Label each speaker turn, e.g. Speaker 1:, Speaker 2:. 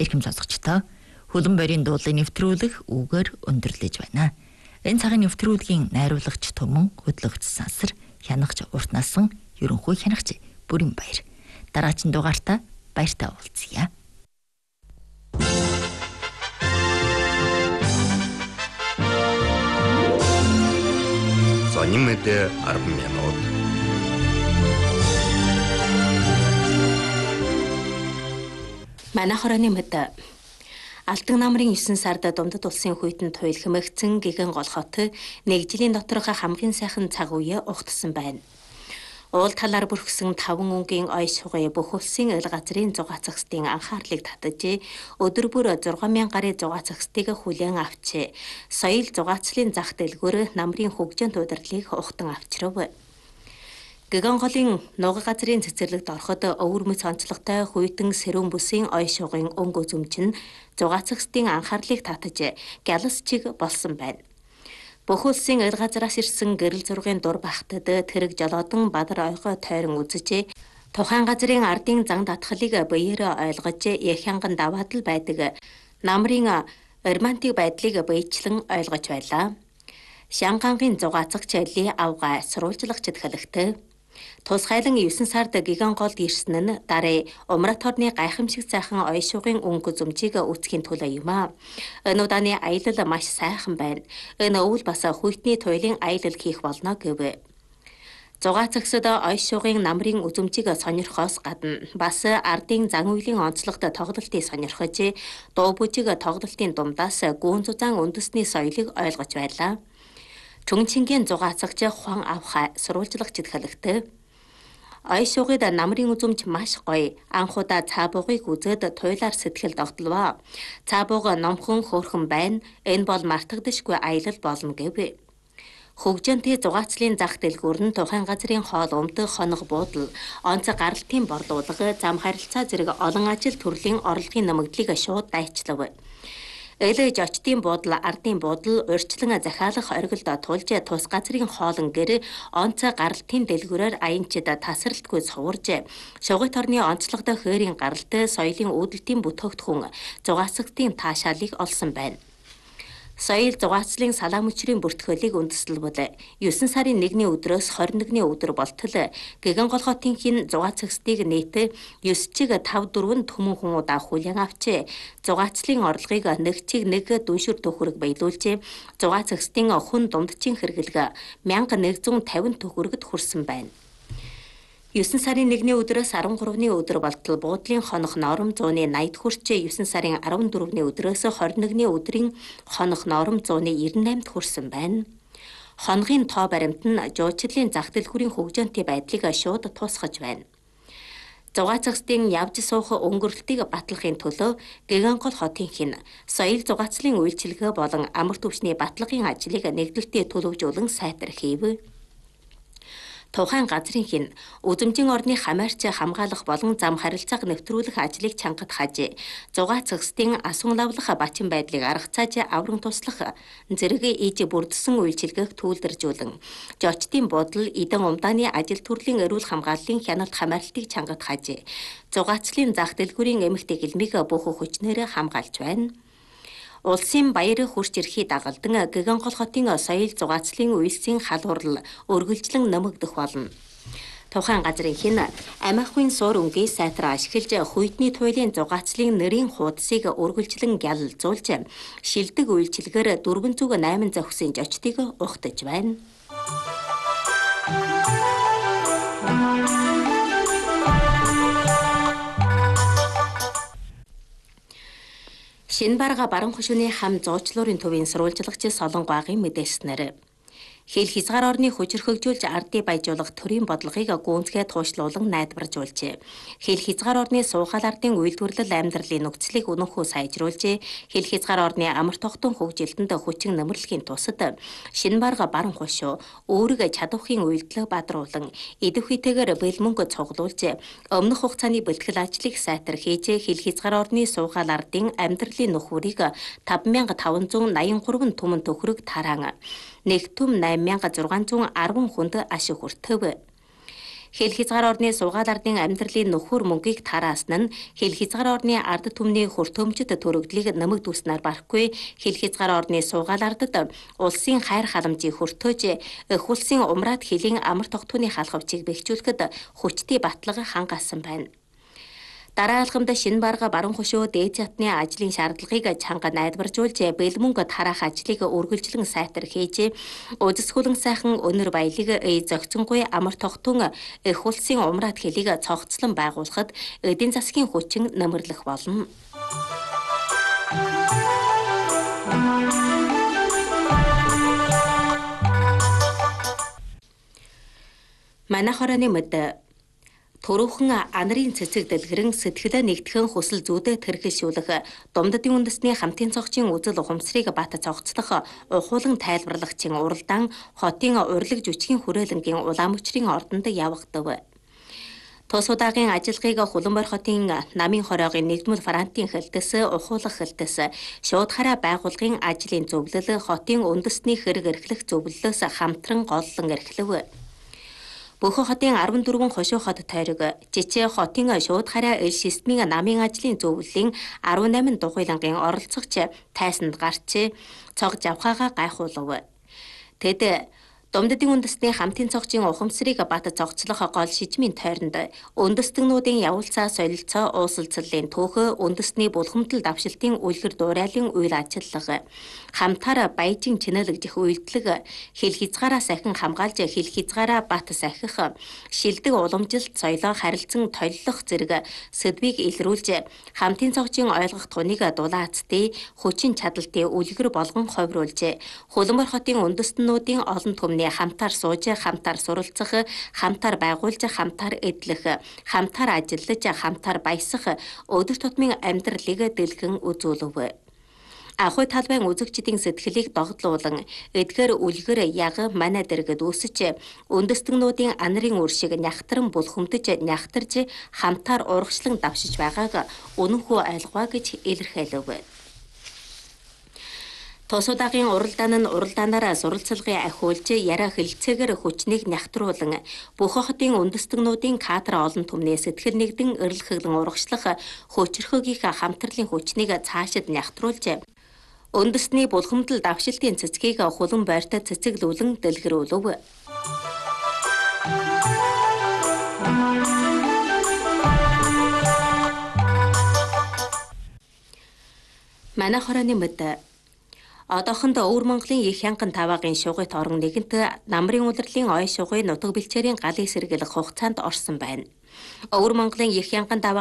Speaker 1: Эрхэм сонсогчдоо хөлөн борийн дуулыг нэвтрүүлэх үгээр өндөрлөж байна. Энэ цагийн нэвтрүүлгийн найруулагч Түмэн, хөтлөгч Сансар, хянагч Урт насан, ерөнхий хянагч Бүрэн Баяр. Дараагийн дугаартаа баяртай уулзъя.
Speaker 2: Занимete 10 минут.
Speaker 3: Манай хорооны мэд Алтан намрын 9 сард Дундад улсын хүйтэн туйл хэмэгцэн гигэн гол хот нэг жилийн доторх хамгийн сайхан цаг үе ухтсан байна. Уул талаар бүрхсэн 5 өнгийн ой шугай бүх улсын ил газрын зугаацагсдын анхаарлыг татаж өдөр бүр 6000 гаруй зугаацагсдыг хүлээн авчээ. Соёл зугаацлын зах дэлгүүр намрын хөгжөөнд удирдлыг ухтан авчирв. Гигэн голын нуга газрын цэцэрлэгт ороход өвөр мэц онцлогтой хүйтэн сэрүүн бүсийн ой шугын өнгө үзүмжин зугаацагсдын анхаарлыг татаж гялас чиг болсон байна. Бүх улсын ил газраас ирсэн гэрэл зургийн дур багтад тэрэг жолоодон бадар ойгоо тойрон үзэж тухайн газрын ардын зан татхлыг биеэр ойлгож яхянган даваад л байдаг намрын романтик байдлыг биечлэн ойлгож байлаа. Шангангийн зугаацагч Ли авгаа сурвалжлагчд хэлэхдээ тусгайлан 9 сард гигэн голд ирсэн нь дараа Умрат хорны гайхамшиг сайхан ой шугын өнгө зүмжийг үүсгэхийн төлөө юм аа. Энэ удааны аялал маш сайхан байна. Энэ өвөл бас хүйтний туйлын аялал хийх болно гэв. Зугаацагсад ой шугын намрын үзүмжийг сонирхоос гадна бас ардын зан үйлийн онцлогт тоглолтыг сонирхож дуу бүжиг тоглолтын дундаас гүүн зузаан үндэсний соёлыг ойлгож байлаа. Чүнчингийн зугаацагч Хуан авха сурвалжлагчд хэлэхдээ ой шугад намрын үзүмж маш гоё. Анхудаа цаабуугыг үзээд туйлаар сэтгэл догтлоо. Цаабууг номхон хөөрхөн байна. Энэ бол мартагдашгүй аялал болно гэв. Хөгжөөнтэй зугаацлын зах дэлгүүр нь тухайн газрын хоол өмдөх хоног буудал, онцгой гаралтын борлуулга, зам харилцаа зэрэг олон ажил төрлийн орлогын нэмэгдлийг шууд дайчлав. Элэж очтын буудал, ардын буудал, урьдчилан захиалах оргилд тулж тус газрын хоолн гэр онцгой гаралтын дэлгүүрээр аянчид тасралтгүй цуварж, шугат орны онцлогтой хөөрийн гаралт, соёлын үүдэлтийн бүтээгдэхүүн, зугаацагтын таашаалыг олсон байна. Соёл зугаацлын салаа мөчрийн бүртгүүлийг үндэслэлбэл 9 сарын 1-ний өдрөөс 21-ний өдөр болтол гигэн гол хотын хин зугаацагсдыг нийт 9 чиг 5-4 төмөн хүн удаа хүлээн авчээ. Зугаацлын орлогыг 1 чиг 1 дүншүр төгрөг баялуулж, зугаацагсдын хүн дундчин хэрэглэг 1150 төгрөгөд хүрсэн байна. 9 сарын 1-ний өдрөөс 13-ний өдөр болтол буудлын хонох ноором 180 хүрч 9 сарын 14-ний өдрөөс 21-ний өдрийн хонох ноором 198-д хүрсэн байна. Хоногийн тоо баримт нь жуучлалын зах дэлгүүрийн хөгжөөнтэй байдлыг шууд тусгаж байна. Зугаацагсдын явж суух өнгөрлөлтийг батлахын төлөө гигэн гол хотын хин соёл зугаацлын үйлчилгээ болон амар түвшний батлагын ажлыг нэгдэлтэд төлөвжүүлэн сайтар хийв. Тухайн газрын хин үзэмжин орны хамаарч хамгаалах болон зам харилцааг нэвтрүүлэх ажлыг чангад хаж, зугаацагсдын асуун лавлах бачин байдлыг арга цааж авран туслах зэрэг иж бүрдсэн үйлчилгээг түүлдэржүүлэн, жочдын буудал, эдэн умдааны ажил төрлийн эрүүл хамгааллын хяналт хамаарлтыг чангад хаж, зугаацлын зах дэлгүүрийн эмэгтэй гэлмийг бүх хүчнээр хамгаалж байна. Улсын баяр хурц эрхий дагалдан гигэн гол хотын соёл зугаацлын үйлсийн халуурл өргөлжлөн нэмэгдэх болно. Тухайн газрын хин амиахын суур өнгийг сайтар ашиглаж хүйтний туйлын зугаацлын нэрийн хуудсыг өргөлжлөн гялалзуулж, шилдэг үйлчилгээр 408 зохисын жочдыг ухтаж байна. Шинэ барга баран хушууны хам зуучлуурын төвийн сурвалжлагч Солонгогийн мэдээлснээр хэл хязгаар орны хүчрхэгжүүлж ардыг баяжуулах төрийн бодлогыг гүнзгий туушлуулан найдваржуулжээ. Хэл хязгаар орны суугаал ардын үйлдвэрлэл амьдралын нөхцөлийг өнөхөө сайжруулж, хэл хязгаар орны амар тогтун хөгжилтөнд хүчин нэмэрлэхийн тусад шинэ барга баран хушуу өөрийг чадвахын үйлдэлээ бадруулан, идэвхтэйгээр бэлмөнгө цуглуулж, өмнөх хугацааны бэлтгэл ажлыг сайтар хийж, хэл хязгаар орны суугаал ардын амьдралын нөхөрийг 5583 түмэн төгрөг тараан, нэг түм 8610 хүнд ашиг хүртэв. Хэл хязгаар орны суугаал ардын амьдралын нөхөр мөнгийг тараасан нь хэл хязгаар орны ард түмний хүртөмжөд төрөгдлийг нэмэгдүүлснээр барахгүй хэл хязгаар орны суугаал ардад улсын хайр халамжийг хүртөөж эх улсын умраад хэлийн амар тогтооны халхавчийг бэхжүүлэхэд хүчтэй батлага хангасан байна. Дараа алхамд шинэ барга баруун хошуу дээд чатны ажлын шаардлагыг чанга найдваржуулж бэлмөнгө тараах ажлыг үргэлжлэн сайтар хийж үзэсгэлэн сайхан өнөр баялаг зөгцөнгуй амар тогтун эх улсын умраад хэлийг цогцлон байгуулахад эдийн засгийн хүчин нэмэрлэх болно. Манай хорооны мэд Төрөөхөн анарын цэцэг дэлгэрэн сэтгэлээ нэгтгэн хүсэл зүйдэ тэрхэлшүүлэх Думдадын үндэсний хамтын цогцын үзэл ухамсарыг бат цогцлох ухуулан тайлбарлагчийн уралдаан хотын урилаг жүжигний хүрээлэнгийн улаан мөчрийн ордонд явагдав. Тус удаагийн ажиллагааг Хуланбойр хотын намын хороогийн нэгдмэл франтын хэлтэс ухуулах хэлтэс шууд хараа байгуулгын ажлын зөвлөл хотын үндэсний хэрэг эрхлэх зөвлөлөөс хамтран голлон эрхлэв. Бөхө хотын 14 хошуу хот тойрог жижиг хотын шууд хараа эл системийн намын ажлын зөвлөлийн 18 дугуйлангийн оролцогч тайсанд гарч цогж авхаага гайхуулав. Тэд Думдадын үндэсний хамтын цогцын ухамсарыг бат цогцлох гол шижмийн тойронд үндэстэгнүүдийн явуулцаа солилцоо ууссалцлалын түүх үндэсний булхамдал давшилтын үлгэр дуурайлын үйл ажиллагаа хамтаар баяжин чинэлэгдэх үйлдэлэг хэл хязгаараас ахин хамгаалж хэл хязгаараа бат сахих шилдэг уламжилт соёлоо харилцан толлох зэрэг сэдвийг илрүүлж хамтын цогцын ойлгох туныг дулаацдээ хүчин чадалтын үлгэр болгон ховруулж Хуланбойр хотын үндэстнүүдийн олон түмний хамтаар сууж, хамтаар суралцах, хамтаар байгуулж, хамтаар эдлэх, хамтаар ажиллаж, хамтаар баясах өдөр тутмын амьдралыг дэлгэн үзүүлв. Ахуй талбайн үзэгчдийн сэтгэлийг догдлуулан эдгээр үлгэр яг манай дэргэд үүсэж үндэстэгнүүдийн анарын үр шиг нягтран булхамдж нягтарж хамтаар урагшлан давшиж байгааг үнэнхүү ойлгоо гэж илэрхийлв. Тус удаагийн уралдаан нь уралдаанаараа суралцлагын ахиулж яриа хэлцээгээр хүчнийг нягтруулан бүх хотын үндэстэгнүүдийн кадр олон түмний сэтгэл нэгдэн эрэлхэглэн урагшлах хүчрхөгийн хамтралын хүчнийг цаашид нягтруулж үндэсний булхамдал давшилтын цэцгийг Хуланбойрт цэцэглүүлэн дэлгэрүүлв. Манай хорооны мэд одоохонд Өвөр Монголын их хянган таваагийн шугуйт орон нэгэнт намрын улирлын ой шугуй нутаг бэлчээрийн галын сэргийлэх хугацаанд орсон байна. Өвөр Монголын их хянган